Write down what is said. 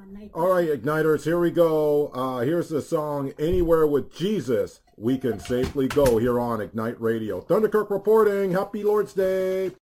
All right, Igniters, here we go. Here's the song, Anywhere with Jesus, We Can Safely Go, here on Ignite Radio. Thunderkirk reporting. Happy Lord's Day.